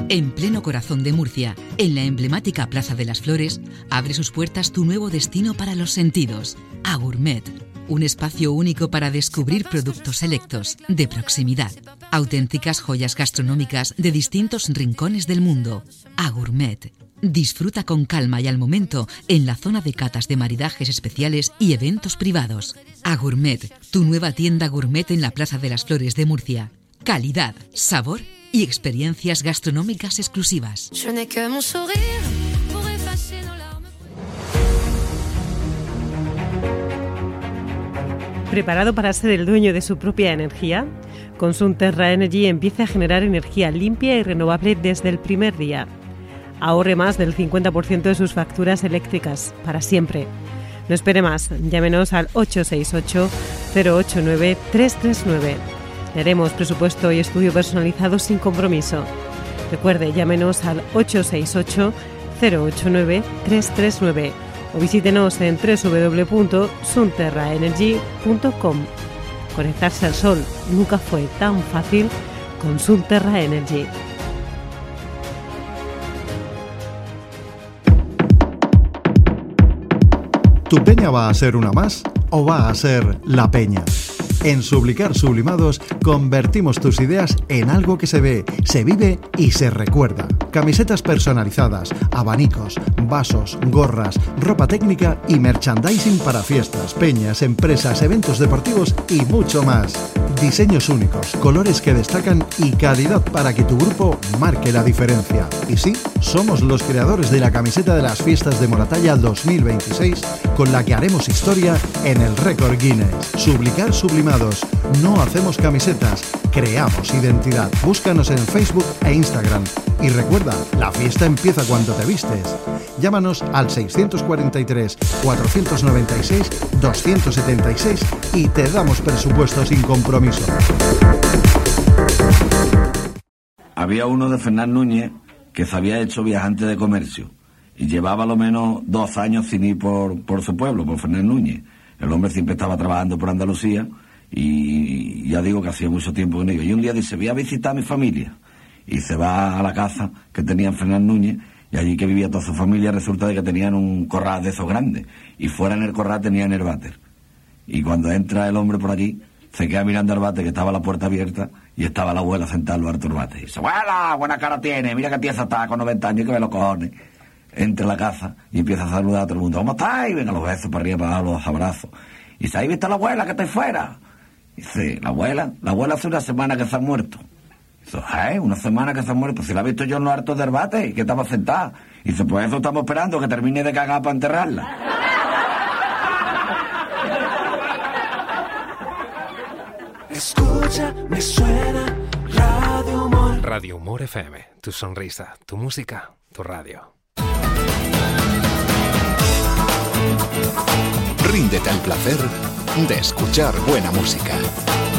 En pleno corazón de Murcia, en la emblemática Plaza de las Flores, abre sus puertas tu nuevo destino para los sentidos, Agourmet. Un espacio único para descubrir productos selectos, de proximidad. Auténticas joyas gastronómicas de distintos rincones del mundo. Agourmet. Disfruta con calma y al momento en la zona de catas de maridajes especiales y eventos privados. Agourmet, tu nueva tienda gourmet en la Plaza de las Flores de Murcia. Calidad, sabor y experiencias gastronómicas exclusivas. ¿Preparado para ser el dueño de su propia energía? Consum Terra Energy empieza a generar energía limpia y renovable desde el primer día. Ahorre más del 50% de sus facturas eléctricas, para siempre. No espere más, llámenos al 868-089-339. Le haremos presupuesto y estudio personalizado sin compromiso. Recuerde, llámenos al 868-089-339 o visítenos en www.sunterraenergy.com. Conectarse al sol nunca fue tan fácil con Sunterra Energy. ¿Tu peña va a ser una más o va a ser la peña? En Sublicar Sublimados convertimos tus ideas en algo que se ve, se vive y se recuerda. Camisetas personalizadas, abanicos, vasos, gorras, ropa técnica y merchandising para fiestas, peñas, empresas, eventos deportivos y mucho más. Diseños únicos, colores que destacan y calidad para que tu grupo marque la diferencia. Y sí, somos los creadores de la camiseta de las fiestas de Moratalla 2026, con la que haremos historia en el récord Guinness. Sublicar Sublimados. No hacemos camisetas, creamos identidad. Búscanos en Facebook e Instagram. Y recuerda, la fiesta empieza cuando te vistes. Llámanos al 644-496-276 y te damos presupuesto sin compromiso. Había uno de Fernán Núñez que se había hecho viajante de comercio y llevaba a lo menos 2 años sin ir por su pueblo, por Fernán Núñez. El hombre siempre estaba trabajando por Andalucía y ya digo que hacía mucho tiempo que no iba. Y un día dice, voy a visitar a mi familia. Y se va a la casa que tenía en Fernán Núñez, y allí que vivía toda su familia resulta de que tenían un corral de esos grandes, y fuera en el corral tenían el váter. Y cuando entra el hombre por allí, se queda mirando al váter, que estaba la puerta abierta, y estaba la abuela sentada en lo alto del váter. Y dice, abuela, buena cara tiene, mira que tiesa está con 90 años, que me lo cojones. Entra a la casa y empieza a saludar a todo el mundo. ¿Cómo estáis? Venga, los besos para arriba, para abajo, los abrazos. Y dice, ahí está la abuela que está fuera. Dice, ¿la abuela hace una semana que se ha muerto. Dice, una semana que se ha muerto. Si la he visto yo en los hartos del bate, que estaba sentada. Dice, pues eso estamos esperando, que termine de cagar para enterrarla. Escucha, me suena Radio Humor. Radio Humor FM, tu sonrisa, tu música, tu radio. Ríndete al placer de escuchar buena música.